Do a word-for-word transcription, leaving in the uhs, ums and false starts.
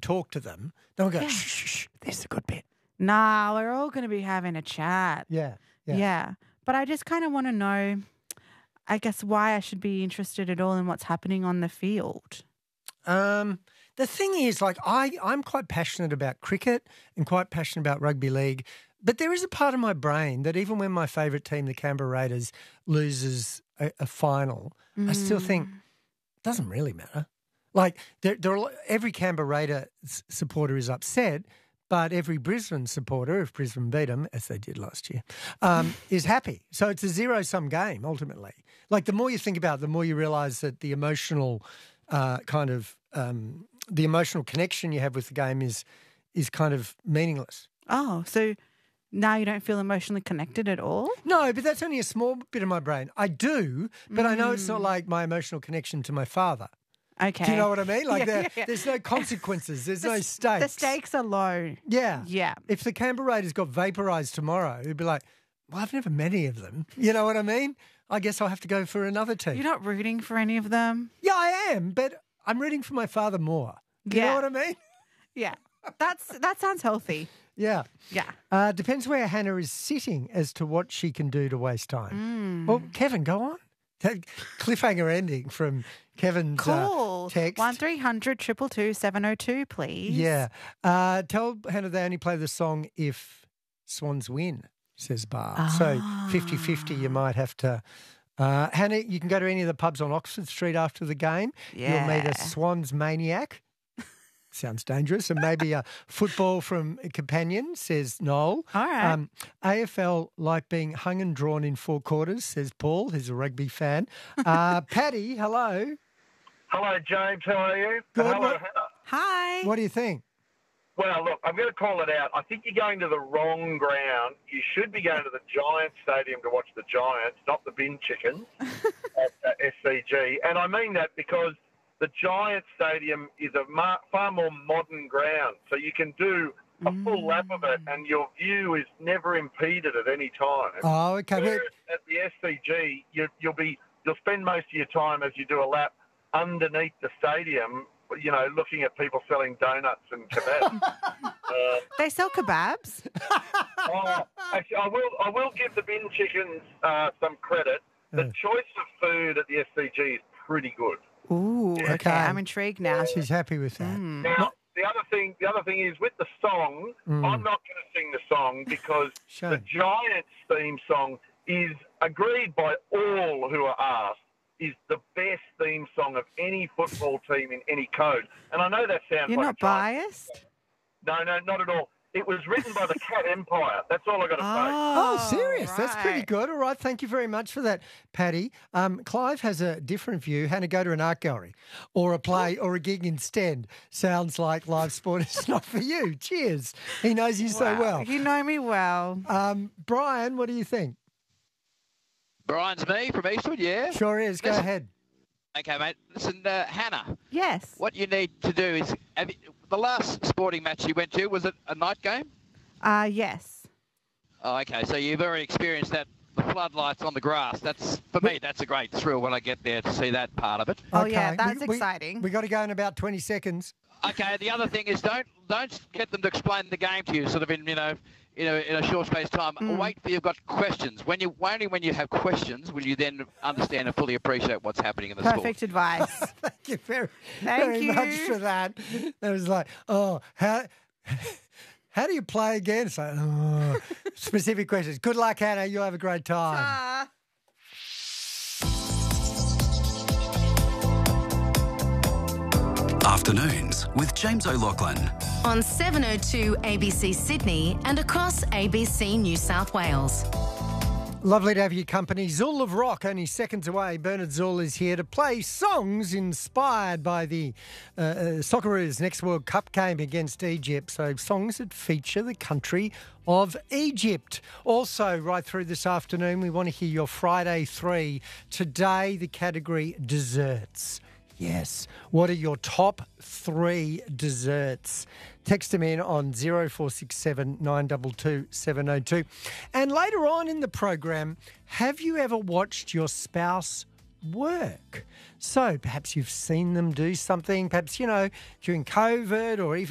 talk to them. Then we'll go, Yeah. shh, shh, shh, this is a good bit. Nah, we're all going to be having a chat. Yeah, Yeah. yeah. But I just kind of want to know, I guess, why I should be interested at all in what's happening on the field. Um, the thing is, like, I, I'm quite passionate about cricket and quite passionate about rugby league, but there is a part of my brain that even when my favourite team, the Canberra Raiders, loses a, a final, mm. I still think it doesn't really matter. Like, there, there are, every Canberra Raider supporter is upset, but every Brisbane supporter, if Brisbane beat them, as they did last year, um, is happy. So it's a zero-sum game, ultimately. Like, the more you think about it, the more you realise that the emotional uh, kind of um, the emotional connection you have with the game is is kind of meaningless. Oh, so now you don't feel emotionally connected at all? No, but that's only a small bit of my brain. I do, but mm. I know it's not like my emotional connection to my father. Okay. Do you know what I mean? Like, yeah, there, yeah, yeah. there's no consequences. There's the, no stakes. The stakes are low. Yeah. Yeah. If the Canberra Raiders got vaporised tomorrow, it'd be like, well, I've never met any of them. You know what I mean? I guess I'll have to go for another team. You're not rooting for any of them? Yeah, I am, but I'm rooting for my father more. Do you yeah. know what I mean? Yeah. That's That sounds healthy. Yeah. Yeah. Uh, depends where Hannah is sitting as to what she can do to waste time. Mm. Well, Kevin, go on. That cliffhanger ending from Kevin's Call. uh, text. one three hundred two two two seven oh two, please. Yeah. Uh, tell Hannah they only play the song if Swans win, says Bar. Ah. So fifty-fifty you might have to... Uh, Hannah, you can go to any of the pubs on Oxford Street after the game. Yeah. You'll meet a Swans maniac. Sounds dangerous. And maybe a football from a companion, says Noel. All right. Um, A F L like being hung and drawn in four quarters, says Paul, who's a rugby fan. Uh, Paddy, hello. Hello, James. How are you? Good. Hello, What, Hannah. Hi. what do you think? Well, look, I'm going to call it out. I think you're going to the wrong ground. You should be going to the Giants Stadium to watch the Giants, not the bin chickens at uh, S C G. And I mean that because the Giants Stadium is a mar- far more modern ground, so you can do a full mm. lap of it, and your view is never impeded at any time. Oh, okay. Whereas at the S C G, you, you'll be you'll spend most of your time as you do a lap underneath the stadium, you know, looking at people selling donuts and kebabs. uh, they sell kebabs? oh, actually, I will I will give the bin chickens uh, some credit. The Mm. choice of food at the S C G is pretty good. Ooh, okay. Okay. I'm intrigued now. She's happy with that. Mm. Now, the other thing, the other thing is with the song. Mm. I'm not going to sing the song because Shame. the Giants theme song is agreed by all who are asked is the best theme song of any football team in any code. And I know that sounds You're like not a giant- biased? No, no, not at all. It was written by the Cat Empire. That's all I got to say. Oh, serious? That's pretty right. good. All right, thank you very much for that, Paddy. Um, Clive has a different view. Hannah, go to an art gallery or a play or a gig instead. Sounds like live sport is not for you. Cheers. He knows you so Wow. well. You know me well. Um, Brian, what do you think? Brian's me from Eastwood, yeah? Sure is. Go Listen. ahead. Okay, mate. Listen, uh, Hannah, Yes. what you need to do is, have you, the last sporting match you went to, was it a night game? Uh, yes. Oh, okay, so you've already experienced that, the floodlights on the grass. That's, for me, that's a great thrill when I get there to see that part of it. Oh, yeah, Okay. that's We- we- exciting. We got to go in about twenty seconds. Okay, the other thing is don't don't get them to explain the game to you sort of in, you know, in a, in a short space of time. Mm. Wait till you've got questions. When you Only when you have questions will you then understand and fully appreciate what's happening in the sport. Perfect advice. Thank you very, Thank very you. much for that. It was like, oh, how how do you play again? It's like, oh, specific questions. Good luck, Hannah. You'll have a great time. Ah. Afternoons with James O'Loughlin. On seven oh two A B C Sydney and across A B C New South Wales. Lovely to have your company. Zul of Rock, only seconds away. Bernard Zul is here to play songs inspired by the uh, uh, Socceroos' next World Cup game against Egypt. So songs that feature the country of Egypt. Also, right through this afternoon, we want to hear your Friday three. Today, the category desserts. Yes. What are your top three desserts? Text them in on zero four six seven nine two two seven oh two. And later on in the program, have you ever watched your spouse work? So perhaps you've seen them do something, perhaps, you know, during COVID or even